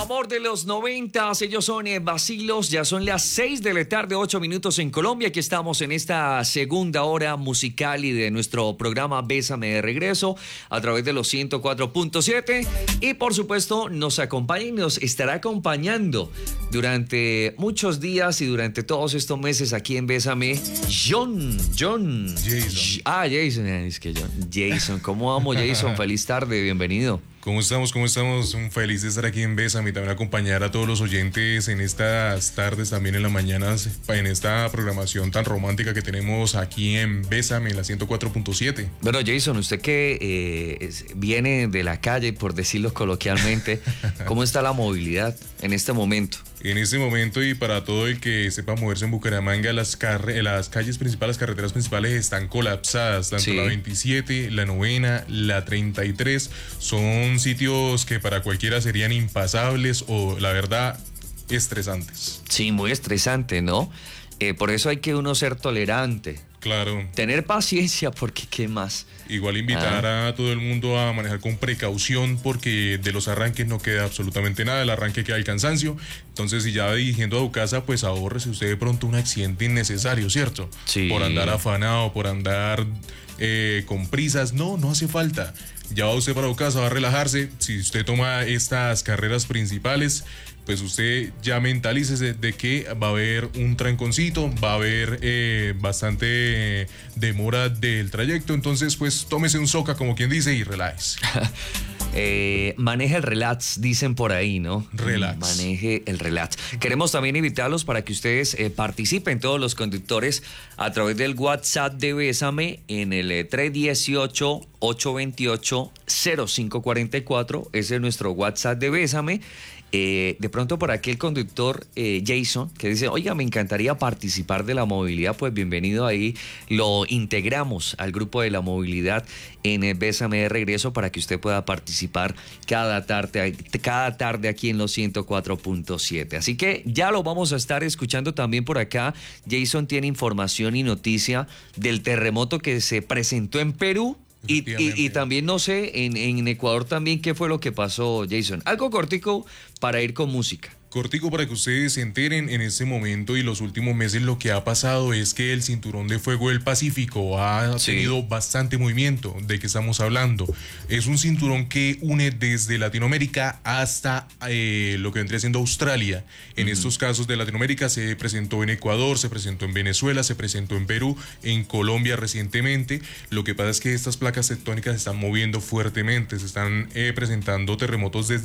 amor de los 90, ellos son Vacilos, ya son las 6 de la tarde, 8 minutos en Colombia. Aquí estamos en esta segunda hora musical y de nuestro programa Bésame de regreso a través de los 104.7 y por supuesto nos acompaña y nos estará acompañando durante muchos días y durante todos estos meses aquí en Bésame, Jason. Jason, es que Jason, ¿cómo amo Jason? Feliz tarde, bienvenido. ¿Cómo estamos? Un feliz de estar aquí en Bésame y también acompañar a todos los oyentes en estas tardes, también en las mañanas, en esta programación tan romántica que tenemos aquí en Bésame, en la 104.7. Bueno, Jason, usted que viene de la calle, por decirlo coloquialmente, ¿cómo está la movilidad en este momento? En este momento y para todo el que sepa moverse en Bucaramanga, las calles principales, las carreteras principales están colapsadas, tanto la 27, la 9, la 33, son sitios que para cualquiera serían impasables o, la verdad, estresantes. Sí, muy estresante, ¿no? Por eso hay que uno ser tolerante. Claro. Tener paciencia, porque ¿qué más? Igual invitar a todo el mundo a manejar con precaución, porque de los arranques no queda absolutamente nada, el arranque queda el cansancio. Entonces, si ya dirigiendo a su casa, pues ahórrese usted de pronto un accidente innecesario, ¿cierto? Sí. Por andar afanado, por andar con prisas, no hace falta. Ya va usted para su casa, va a relajarse. Si usted toma estas carreras principales, pues usted ya mentalícese de que va a haber un tranconcito, va a haber bastante demora del trayecto, entonces pues tómese un soca, como quien dice, y relájese. Maneje el relax, dicen por ahí, ¿no? Relax. Maneje el relax. Queremos también invitarlos para que ustedes participen, todos los conductores, a través del WhatsApp de Bésame en el 318-828-0544. Ese es nuestro WhatsApp de Bésame. De pronto por aquel conductor Jason que dice, oiga, me encantaría participar de la movilidad, pues bienvenido ahí, lo integramos al grupo de la movilidad en el Bésame de regreso para que usted pueda participar cada tarde aquí en los 104.7, así que ya lo vamos a estar escuchando también por acá. Jason tiene información y noticia del terremoto que se presentó en Perú. Y también, no sé, en Ecuador también, ¿qué fue lo que pasó, Jason? Algo cortico para ir con música. Cortico para que ustedes se enteren. En este momento y los últimos meses lo que ha pasado es que el cinturón de fuego del Pacífico ha tenido bastante movimiento. ¿De qué estamos hablando? Es un cinturón que une desde Latinoamérica hasta lo que vendría siendo Australia. En estos casos de Latinoamérica se presentó en Ecuador, se presentó en Venezuela, se presentó en Perú, en Colombia recientemente. Lo que pasa es que estas placas tectónicas se están moviendo fuertemente, se están presentando terremotos desde